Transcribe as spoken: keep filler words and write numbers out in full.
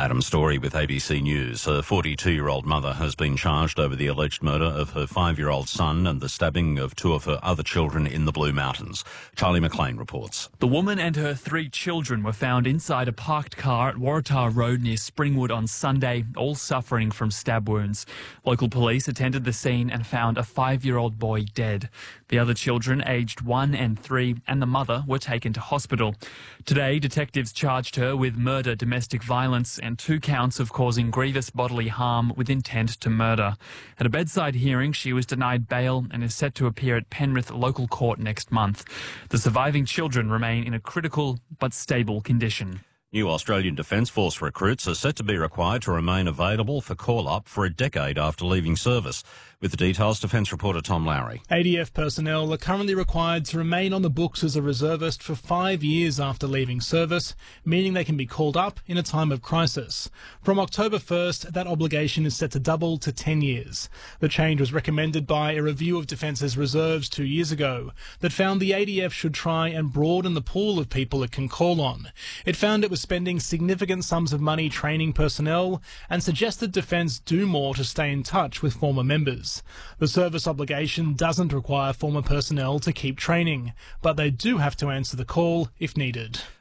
Adam Story with A B C News. A forty-two-year-old mother has been charged over the alleged murder of her five-year-old son and the stabbing of two of her other children in the Blue Mountains. Charlie McLean reports. The woman and her three children were found inside a parked car at Waratah Road near Springwood on Sunday, all suffering from stab wounds. Local police attended the scene and found a five-year-old boy dead. The other children, aged one and three, and the mother were taken to hospital. Today, detectives charged her with murder, domestic violence, and two counts of causing grievous bodily harm with intent to murder. At a bedside hearing, she was denied bail and is set to appear at Penrith Local Court next month. The surviving children remain in a critical but stable condition. New Australian Defence Force recruits are set to be required to remain available for call-up for a decade after leaving service. With the details, Defence reporter Tom Lowry. A D F personnel are currently required to remain on the books as a reservist for five years after leaving service, meaning they can be called up in a time of crisis. From October first, that obligation is set to double to ten years. The change was recommended by a review of Defence's reserves two years ago that found the A D F should try and broaden the pool of people it can call on. It found it was spending significant sums of money training personnel and suggested Defence do more to stay in touch with former members. The service obligation doesn't require former personnel to keep training, but they do have to answer the call if needed.